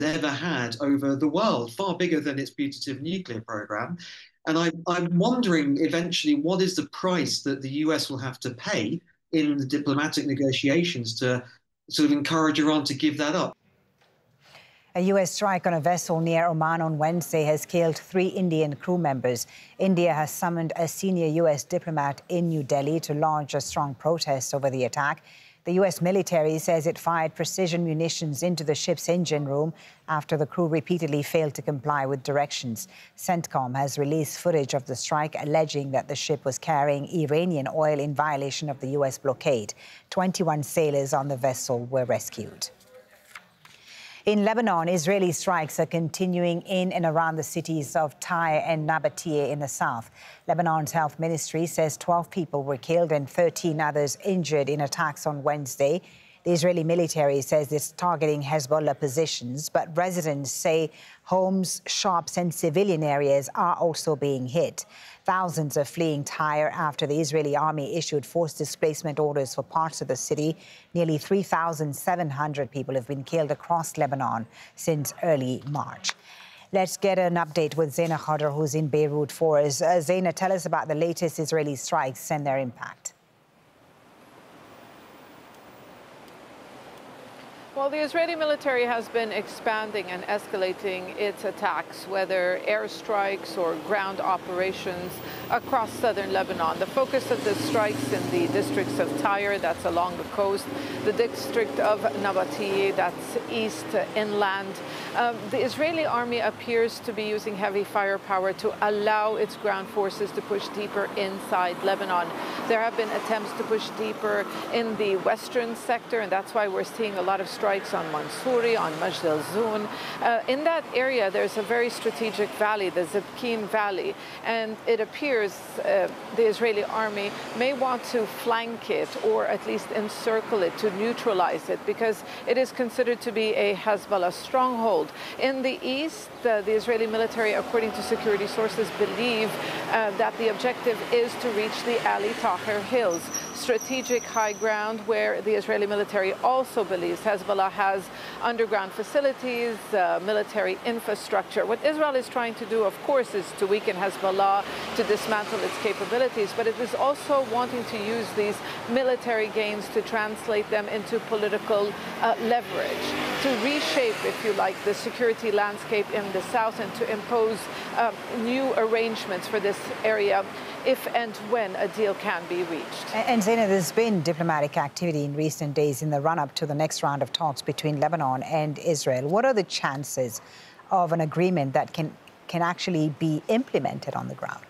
ever had over the world, far bigger than its putative nuclear program. And I'm wondering eventually what is the price that the US will have to pay in the diplomatic negotiations to sort of encourage Iran to give that up. A US strike on a vessel near Oman on Wednesday has killed 3 Indian crew members. India has summoned a senior US diplomat in New Delhi to launch a strong protest over the attack. The US military says it fired precision munitions into the ship's engine room after the crew repeatedly failed to comply with directions. CENTCOM has released footage of the strike, alleging that the ship was carrying Iranian oil in violation of the US blockade. 21 sailors on the vessel were rescued. In Lebanon, Israeli strikes are continuing in and around the cities of Tyre and Nabatea in the south. Lebanon's health ministry says 12 people were killed and 13 others injured in attacks on Wednesday. The Israeli military says it's targeting Hezbollah positions, but residents say homes, shops and civilian areas are also being hit. Thousands are fleeing Tyre after the Israeli army issued forced displacement orders for parts of the city. Nearly 3,700 people have been killed across Lebanon since early March. Let's get an update with Zaina Khadr, who's in Beirut for us. Zaina, tell us about the latest Israeli strikes and their impact. Well, the Israeli military has been expanding and escalating its attacks, whether airstrikes or ground operations across southern Lebanon. The focus of the strikes in the districts of Tyre, that's along the coast, the district of Nabatea, that's east inland. The Israeli army appears to be using heavy firepower to allow its ground forces to push deeper inside Lebanon. There have been attempts to push deeper in the western sector, and that's why we're seeing a lot of strikes on Mansouri, on Majd al-Zoun. In that area, there's a very strategic valley, the Zibkin Valley, and it appears the Israeli army may want to flank it or at least encircle it to neutralize it, because it is considered to be a Hezbollah stronghold. In the east, the Israeli military, according to security sources, believe that the objective is to reach the Ali Tahrir Hills, strategic high ground where the Israeli military also believes Hezbollah has underground facilities, military infrastructure. What Israel is trying to do, of course, is to weaken Hezbollah, to dismantle its capabilities, but it is also wanting to use these military gains to translate them into political leverage, to reshape, if you like, the security landscape in the south and to impose new arrangements for this area if and when a deal can be reached. And Zaina, there's been diplomatic activity in recent days in the run-up to the next round of talks between Lebanon and Israel. What are the chances of an agreement that can actually be implemented on the ground?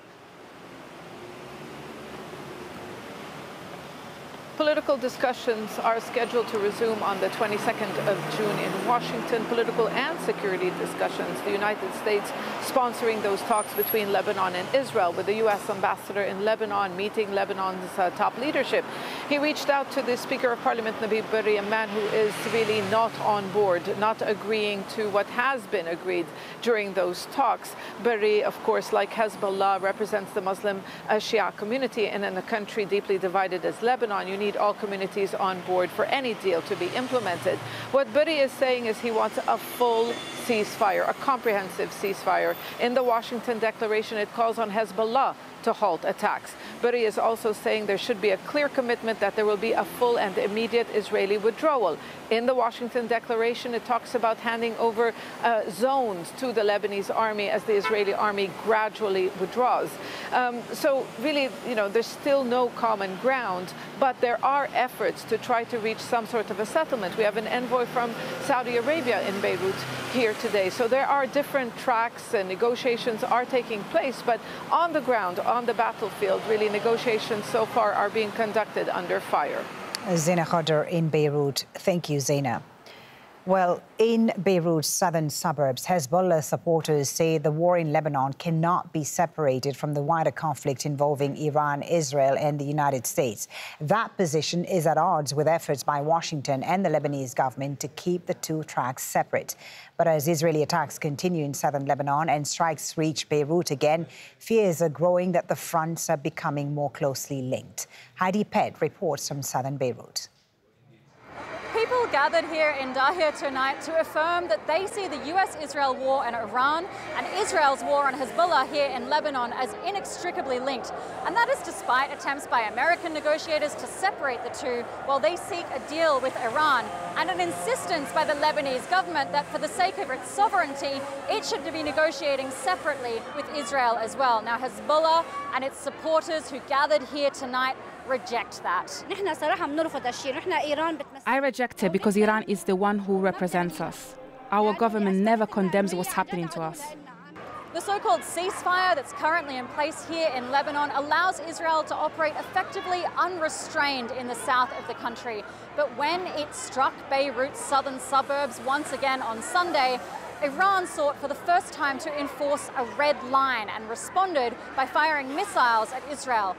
Political discussions are scheduled to resume on the 22nd of June in Washington. Political and security discussions. The United States sponsoring those talks between Lebanon and Israel, with the U.S. ambassador in Lebanon meeting Lebanon's top leadership. He reached out to the Speaker of Parliament, Nabih Berri, a man who is really not on board, not agreeing to what has been agreed during those talks. Berri, of course, like Hezbollah, represents the Muslim Shia community, and in a country deeply divided as Lebanon, you need all communities on board for any deal to be implemented. What Berri is saying is he wants a full ceasefire, a comprehensive ceasefire. In the Washington Declaration, it calls on Hezbollah to halt attacks. Berri is also saying there should be a clear commitment that there will be a full and immediate Israeli withdrawal. In the Washington Declaration, it talks about handing over zones to the Lebanese army as the Israeli army gradually withdraws. So really, there's still no common ground, but there are efforts to try to reach some sort of a settlement. We have an envoy from Saudi Arabia in Beirut here today. So there are different tracks and negotiations are taking place, but on the ground, on the battlefield, really negotiations so far are being conducted under fire. Zaina Khadr in Beirut. Thank you, Zaina. Well, in Beirut's southern suburbs, Hezbollah supporters say the war in Lebanon cannot be separated from the wider conflict involving Iran, Israel and the United States. That position is at odds with efforts by Washington and the Lebanese government to keep the two tracks separate. But as Israeli attacks continue in southern Lebanon and strikes reach Beirut again, fears are growing that the fronts are becoming more closely linked. Heidi Pett reports from southern Beirut. People gathered here in Dahia tonight to affirm that they see the US-Israel war in Iran and Israel's war on Hezbollah here in Lebanon as inextricably linked. And that is despite attempts by American negotiators to separate the two while they seek a deal with Iran, and an insistence by the Lebanese government that for the sake of its sovereignty, it should be negotiating separately with Israel as well. Now, Hezbollah and its supporters who gathered here tonight reject that. I reject it because Iran is the one who represents us. Our government never condemns what's happening to us. The so-called ceasefire that's currently in place here in Lebanon allows Israel to operate effectively unrestrained in the south of the country. But when it struck Beirut's southern suburbs once again on Sunday, Iran sought for the first time to enforce a red line and responded by firing missiles at Israel.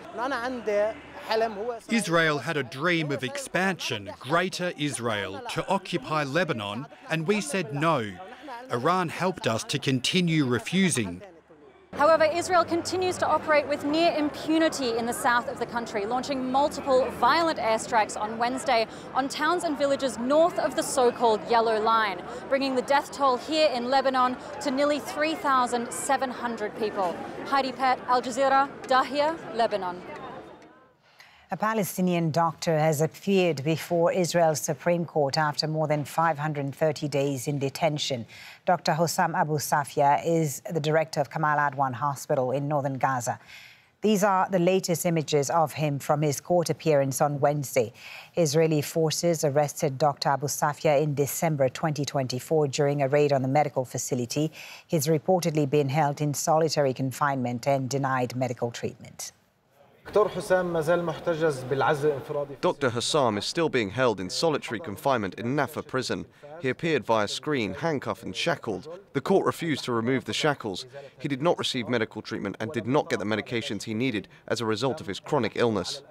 Israel had a dream of expansion, Greater Israel, to occupy Lebanon, and we said no. Iran helped us to continue refusing. However, Israel continues to operate with near impunity in the south of the country, launching multiple violent airstrikes on Wednesday on towns and villages north of the so-called Yellow Line, bringing the death toll here in Lebanon to nearly 3,700 people. Heidi Pett, Al Jazeera, Dahia, Lebanon. A Palestinian doctor has appeared before Israel's Supreme Court after more than 530 days in detention. Dr. Hossam Abu Safia is the director of Kamal Adwan Hospital in northern Gaza. These are the latest images of him from his court appearance on Wednesday. Israeli forces arrested Dr. Abu Safia in December 2024 during a raid on the medical facility. He's reportedly been held in solitary confinement and denied medical treatment. Dr. Hossam is still being held in solitary confinement in Naffa prison. He appeared via screen, handcuffed and shackled. The court refused to remove the shackles. He did not receive medical treatment and did not get the medications he needed as a result of his chronic illness.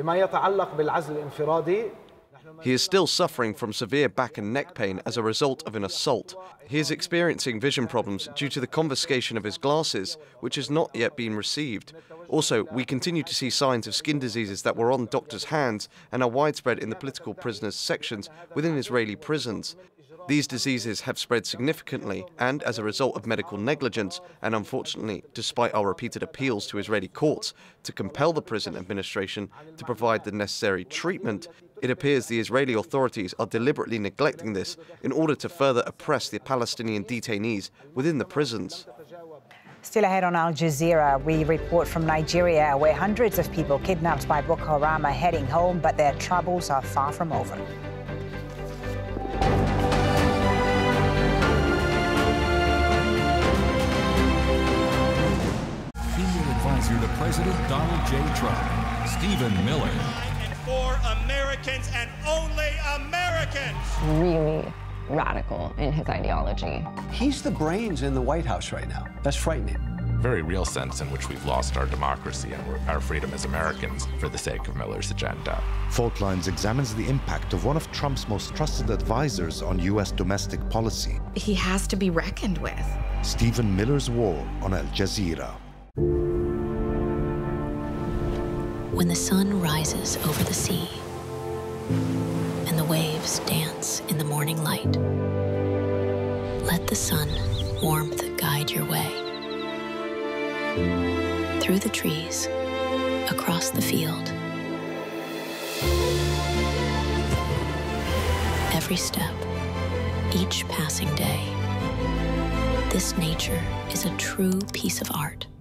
He is still suffering from severe back and neck pain as a result of an assault. He is experiencing vision problems due to the confiscation of his glasses, which has not yet been received. Also, we continue to see signs of skin diseases that were on doctors' hands and are widespread in the political prisoners' sections within Israeli prisons. These diseases have spread significantly, and as a result of medical negligence, and unfortunately, despite our repeated appeals to Israeli courts to compel the prison administration to provide the necessary treatment, it appears the Israeli authorities are deliberately neglecting this in order to further oppress the Palestinian detainees within the prisons. Still ahead on Al Jazeera, we report from Nigeria, where hundreds of people kidnapped by Boko Haram are heading home, but their troubles are far from over. Senior advisor to President Donald J. Trump, Stephen Miller. For Americans and only Americans. Really radical in his ideology. He's the brains in the White House right now. That's frightening. Very real sense in which we've lost our democracy and our freedom as Americans for the sake of Miller's agenda. Fault Lines examines the impact of one of Trump's most trusted advisors on U.S. domestic policy. He has to be reckoned with. Stephen Miller's War on Al Jazeera. When the sun rises over the sea and the waves dance in the morning light, let the sun warmth guide your way. Through the trees, across the field. Every step, each passing day. This nature is a true piece of art.